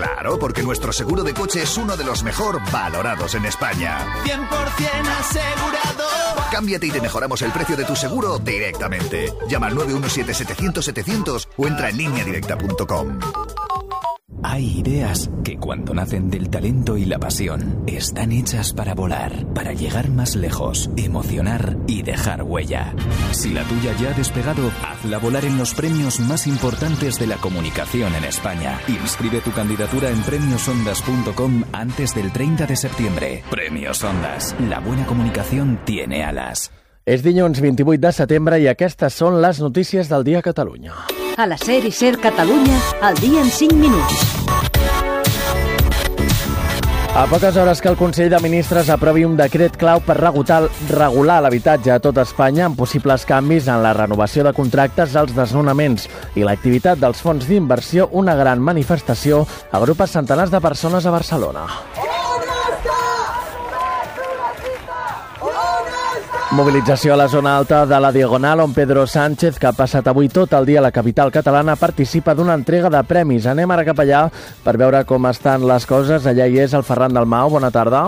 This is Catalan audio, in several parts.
Claro, porque nuestro seguro de coche es uno de los mejor valorados en España. 100% asegurado. Cámbiate y te mejoramos el precio de tu seguro directamente. Llama al 917-700-700 o entra en lineadirecta.com. Hay ideas que cuando nacen del talento y la pasión están hechas para volar, para llegar más lejos, emocionar y dejar huella. Si la tuya ya ha despegado, hazla volar en los premios más importantes de la comunicación en España. Inscribe tu candidatura en premiosondas.com antes del 30 de septiembre. Premios Ondas. La buena comunicación tiene alas. És dilluns 28 de setembre i aquestes són les notícies del dia a Catalunya. A la SER i SER Catalunya, al dia en 5 minuts. A poques hores que el Consell de Ministres aprovi un decret clau per regular l'habitatge a tot Espanya amb possibles canvis en la renovació de contractes, els desnonaments i l'activitat dels fons d'inversió, una gran manifestació agrupa centenars de persones a Barcelona. Mobilització a la zona alta de la Diagonal, on Pedro Sánchez, que ha passat avui tot el dia a la capital catalana, participa d'una entrega de premis. Anem ara cap allà per veure com estan les coses. Allà hi és el Ferran Dalmau. Bona tarda.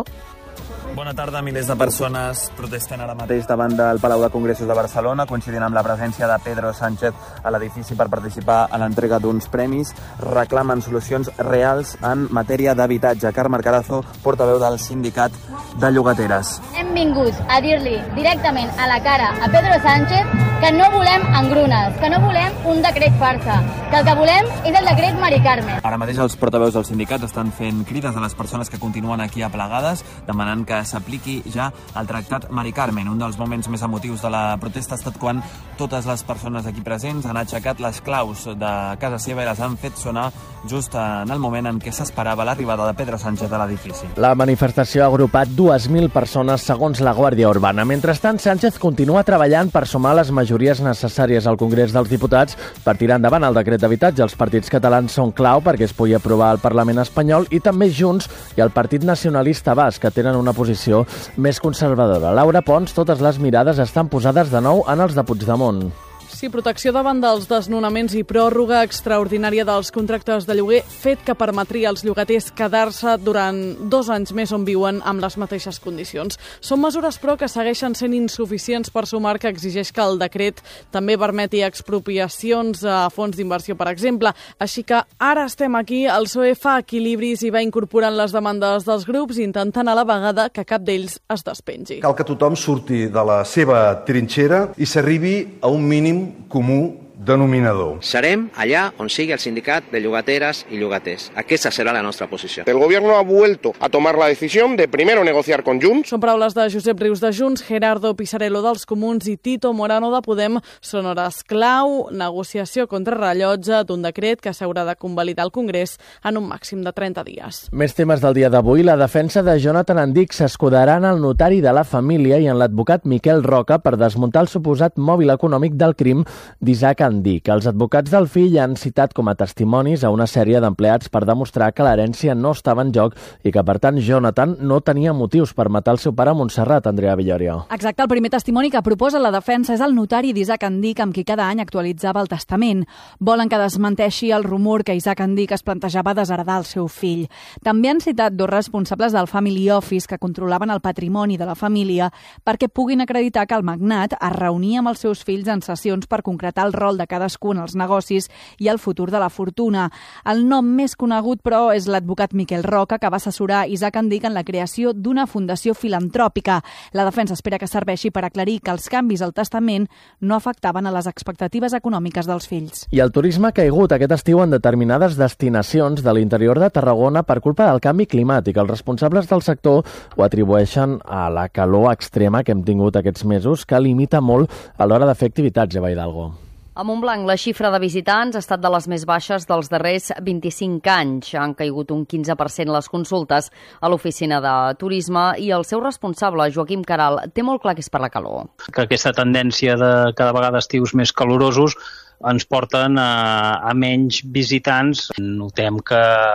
Bona tarda. Milers de persones protesten ara mateix davant del Palau de Congressos de Barcelona, coincidint amb la presència de Pedro Sánchez a l'edifici per participar a l'entrega d'uns premis. Reclamen solucions reals en matèria d'habitatge. Carme Carazo, portaveu del sindicat de llogateres. Hem vingut a dir-li directament a la cara a Pedro Sánchez que no volem engrunes, que no volem un decret farsa, que el que volem és el decret Mari Carmen. Ara mateix els portaveus del sindicat estan fent crides a les persones que continuen aquí aplegades, demanant que s'apliqui ja el tractat Mari Carmen. Un dels moments més emotius de la protesta ha estat quan totes les persones aquí presents han aixecat les claus de casa seva i les han fet sonar just en el moment en què s'esperava l'arribada de Pedro Sánchez a l'edifici. La manifestació ha agrupat 2.000 persones segons la Guàrdia Urbana. Mentrestant, Sánchez continua treballant per sumar les majories necessàries al Congrés dels Diputats per tirar endavant el decret d'habitatge. Els partits catalans són clau perquè es pugui aprovar al Parlament espanyol i també Junts i el Partit Nacionalista Basc, que tenen una posició més conservadora. Laura Pons, totes les mirades estan posades de nou en els de Puigdemont. Sí, protecció davant dels desnonaments i pròrroga extraordinària dels contractes de lloguer, fet que permetria als llogaters quedar-se durant 2 anys més on viuen amb les mateixes condicions. Són mesures, però, que segueixen sent insuficients per sumar que exigeix que el decret també permeti expropiacions a fons d'inversió, per exemple. Així que ara estem aquí, el PSOE fa equilibris i va incorporant les demandes dels grups, intentant a la vegada que cap d'ells es despengi. Cal que tothom surti de la seva trinxera i s'arribi a un mínim comú denominador. Serem allà on sigui el sindicat de llogateres y llogaters. Aquesta serà la nostra posició. El gobierno ha vuelto a tomar la decisión de primero negociar con Junts. Són paraules de Josep Rius de Junts, Gerardo Pisarello dels Comuns i Tito Morano de Podem. Són hores clau, negociació contra rellotge d'un decret que s'haurà de convalidar al Congrés en un màxim de 30 dies. Més temes del dia d'avui. La defensa de Jonathan Andic s'escudarà en el notari de la família i en l'advocat Miquel Roca per desmuntar el suposat mòbil econòmic del crim d'Isaac Andic. Els advocats del fill han citat com a testimonis a una sèrie d'empleats per demostrar que l'herència no estava en joc i que, per tant, Jonathan no tenia motius per matar el seu pare a Montserrat, Andrea Villorio. Exacte, el primer testimoni que proposa la defensa és el notari d'Isaac Andic, amb qui cada any actualitzava el testament. Volen que desmenteixi el rumor que Isaac Andic es plantejava desheredar el seu fill. També han citat 2 responsables del Family Office que controlaven el patrimoni de la família perquè puguin acreditar que el magnat es reunia amb els seus fills en sessions per concretar el rol de cadascun als negocis i el futur de la fortuna. El nom més conegut, però, és l'advocat Miquel Roca, que va assessorar Isaac Andic en la creació d'una fundació filantròpica. La defensa espera que serveixi per aclarir que els canvis al testament no afectaven a les expectatives econòmiques dels fills. I el turisme ha caigut aquest estiu en determinades destinacions de l'interior de Tarragona per culpa del canvi climàtic. Els responsables del sector ho atribueixen a la calor extrema que hem tingut aquests mesos, que limita molt a l'hora de fer activitats, Eva Hidalgo. A Montblanc, la xifra de visitants ha estat de les més baixes dels darrers 25 anys. Han caigut un 15% les consultes a l'oficina de turisme i el seu responsable, Joaquim Caral, té molt clar que és per la calor. Que aquesta tendència de cada vegada estius més calorosos ens porten a menys visitants. Notem que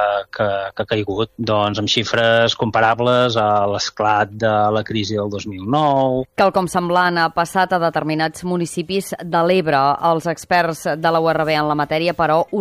ha caigut amb xifres comparables a l'esclat de la crisi del 2009. Quelcom semblant ha passat a determinats municipis de l'Ebre. Els experts de la URB en la matèria, però,